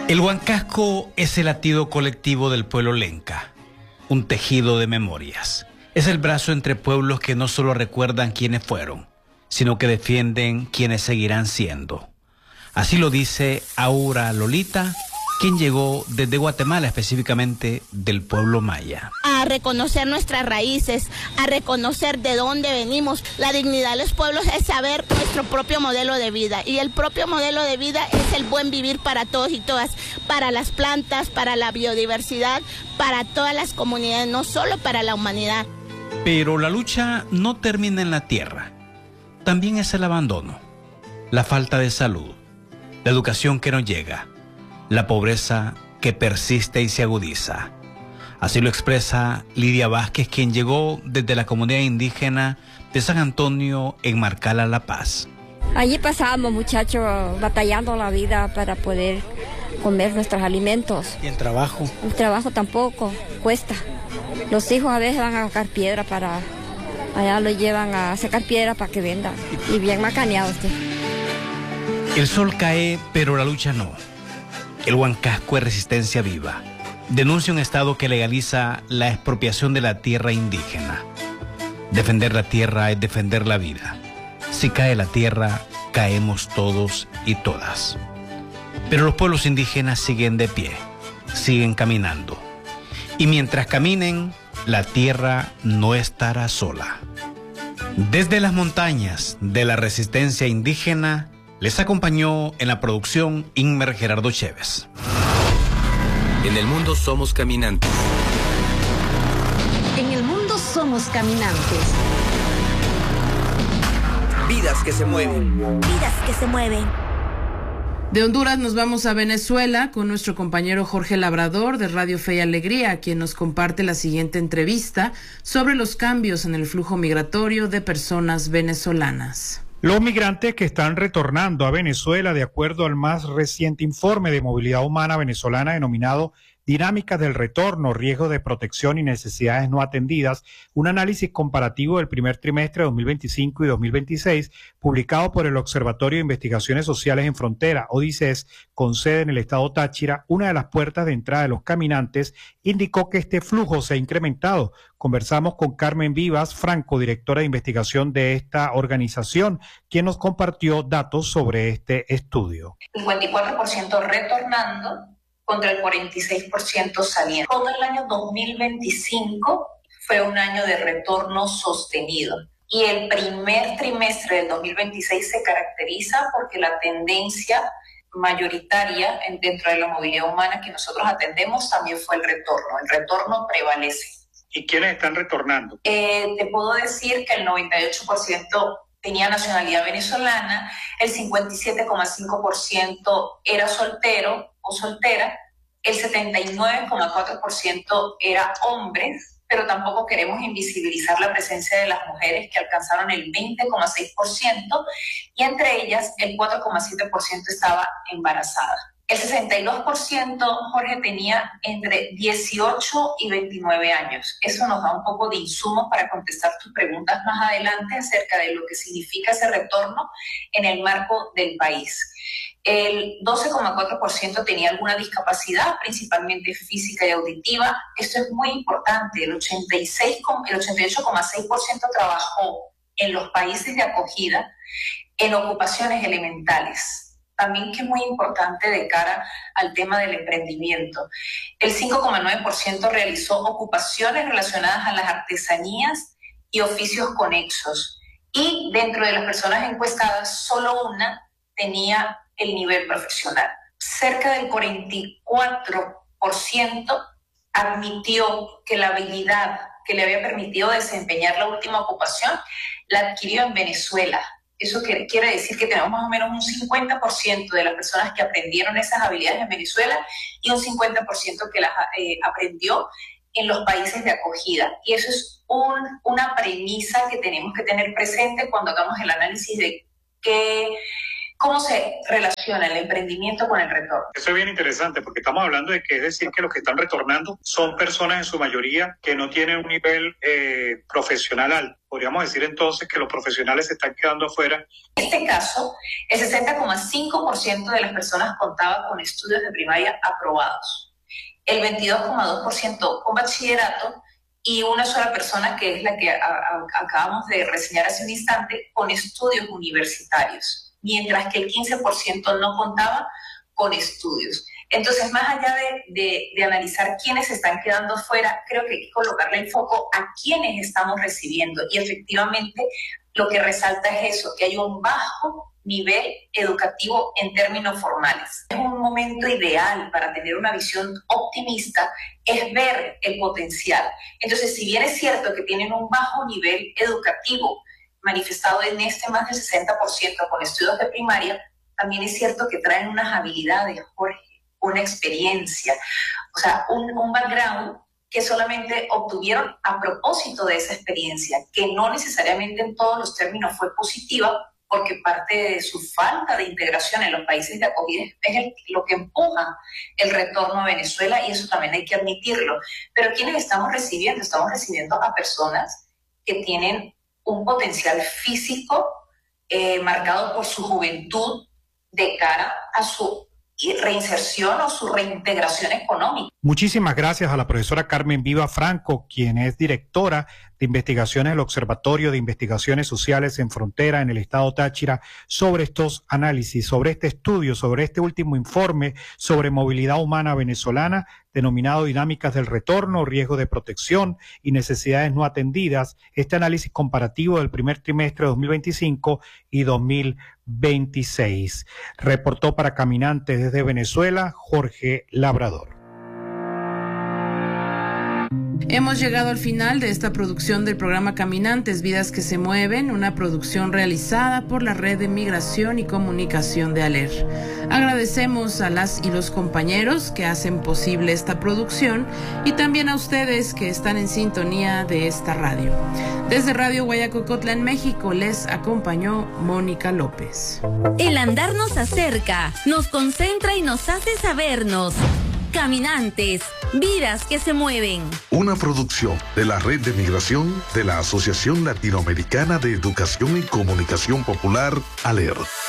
El Huancasco es el latido colectivo del pueblo lenca, un tejido de memorias. Es el brazo entre pueblos que no solo recuerdan quiénes fueron, sino que defienden quienes seguirán siendo. Así lo dice Aura Lolita, quien llegó desde Guatemala, específicamente del pueblo maya. A reconocer nuestras raíces, a reconocer de dónde venimos. La dignidad de los pueblos es saber nuestro propio modelo de vida. Y el propio modelo de vida es el buen vivir para todos y todas, para las plantas, para la biodiversidad, para todas las comunidades, no solo para la humanidad. Pero la lucha no termina en la tierra. También es el abandono, la falta de salud, la educación que no llega, la pobreza que persiste y se agudiza. Así lo expresa Lidia Vázquez, quien llegó desde la comunidad indígena de San Antonio en Marcala, La Paz. Allí pasábamos, muchachos, batallando la vida para poder comer nuestros alimentos. ¿Y el trabajo? El trabajo tampoco, cuesta. Los hijos a veces van a sacar piedra para... Allá los llevan a sacar piedra para que vendan. Y bien macaneados. El sol cae, pero la lucha no. El Huancasco es resistencia viva. Denuncia un Estado que legaliza la expropiación de la tierra indígena. Defender la tierra es defender la vida. Si cae la tierra, caemos todos y todas. Pero los pueblos indígenas siguen de pie, siguen caminando. Y mientras caminen, la tierra no estará sola. Desde las montañas de la resistencia indígena, les acompañó en la producción Inmer Gerardo Chévez. En el mundo somos caminantes. En el mundo somos caminantes. Vidas que se mueven. Vidas que se mueven. De Honduras nos vamos a Venezuela con nuestro compañero Jorge Labrador de Radio Fe y Alegría, quien nos comparte la siguiente entrevista sobre los cambios en el flujo migratorio de personas venezolanas. Los migrantes que están retornando a Venezuela, de acuerdo al más reciente informe de movilidad humana venezolana denominado Dinámicas del Retorno, Riesgo de Protección y Necesidades No Atendidas, un análisis comparativo del primer trimestre de 2025 y 2026, publicado por el Observatorio de Investigaciones Sociales en Frontera, ODICES, con sede en el estado Táchira, una de las puertas de entrada de los caminantes, indicó que este flujo se ha incrementado. Conversamos con Carmen Vivas Franco, directora de investigación de esta organización, quien nos compartió datos sobre este estudio. 54% retornando contra el 46% saliendo. Todo el año 2025 fue un año de retorno sostenido. Y el primer trimestre del 2026 se caracteriza porque la tendencia mayoritaria dentro de la movilidad humana que nosotros atendemos también fue el retorno. El retorno prevalece. ¿Y quiénes están retornando? Te puedo decir que el 98% tenía nacionalidad venezolana, el 57,5% era soltero o soltera, el 79,4% era hombres, pero tampoco queremos invisibilizar la presencia de las mujeres que alcanzaron el 20,6% y entre ellas el 4,7% estaba embarazada. El 62%, Jorge, tenía entre 18 y 29 años. Eso nos da un poco de insumos para contestar tus preguntas más adelante acerca de lo que significa ese retorno en el marco del país. El 12,4% tenía alguna discapacidad, principalmente física y auditiva. Esto es muy importante. El 88,6% trabajó en los países de acogida en ocupaciones elementales. También que es muy importante de cara al tema del emprendimiento. El 5,9% realizó ocupaciones relacionadas a las artesanías y oficios conexos. Y dentro de las personas encuestadas, solo una tenía el nivel profesional. Cerca del 44% admitió que la habilidad que le había permitido desempeñar la última ocupación la adquirió en Venezuela. Eso quiere decir que tenemos más o menos un 50% de las personas que aprendieron esas habilidades en Venezuela y un 50% que las aprendió en los países de acogida. Y eso es una premisa que tenemos que tener presente cuando hagamos el análisis de qué ¿Cómo se relaciona el emprendimiento con el retorno? Eso es bien interesante porque estamos hablando de que es decir que los que están retornando son personas en su mayoría que no tienen un nivel profesional alto. Podríamos decir entonces que los profesionales se están quedando afuera. En este caso, el 60,5% de las personas contaba con estudios de primaria aprobados, el 22,2% con bachillerato y una sola persona, que es la que acabamos de reseñar hace un instante, con estudios universitarios, mientras que el 15% no contaba con estudios. Entonces, más allá de analizar quiénes se están quedando fuera, creo que hay que colocarle el foco a quiénes estamos recibiendo. Y efectivamente, lo que resalta es eso, que hay un bajo nivel educativo en términos formales. Es un momento ideal para tener una visión optimista, es ver el potencial. Entonces, si bien es cierto que tienen un bajo nivel educativo, manifestado en más del 60% con estudios de primaria, también es cierto que traen unas habilidades, Jorge, una experiencia, o sea, un background que solamente obtuvieron a propósito de esa experiencia, que no necesariamente en todos los términos fue positiva, porque parte de su falta de integración en los países de acogida es lo que empuja el retorno a Venezuela, y eso también hay que admitirlo. Pero ¿quiénes estamos recibiendo? Estamos recibiendo a personas que tienen un potencial físico marcado por su juventud de cara a su reinserción o su reintegración económica. Muchísimas gracias a la profesora Carmen Viva Franco, quien es directora de investigaciones del Observatorio de Investigaciones Sociales en Frontera en el estado Táchira, sobre estos análisis, sobre este estudio, sobre este último informe sobre movilidad humana venezolana, denominado Dinámicas del Retorno, Riesgo de Protección y Necesidades no atendidas, este análisis comparativo del primer trimestre de 2025 y 2026. Reportó para Caminantes desde Venezuela, Jorge Labrador. Hemos llegado al final de esta producción del programa Caminantes, Vidas que se Mueven, una producción realizada por la Red de Migración y Comunicación de ALER. Agradecemos a las y los compañeros que hacen posible esta producción y también a ustedes que están en sintonía de esta radio. Desde Radio Guayacocotla en México les acompañó Mónica López. El andar nos acerca, nos concentra y nos hace sabernos. Caminantes, vidas que se mueven. Una producción de la Red de Migración de la Asociación Latinoamericana de Educación y Comunicación Popular, ALER.